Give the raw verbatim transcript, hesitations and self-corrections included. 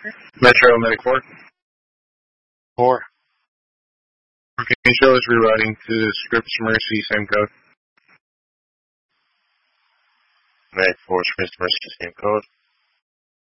Metro, Medic four. Four. Can you show us rerouting to Scripps Mercy, same code? Medic four, Scripps Mercy, same code.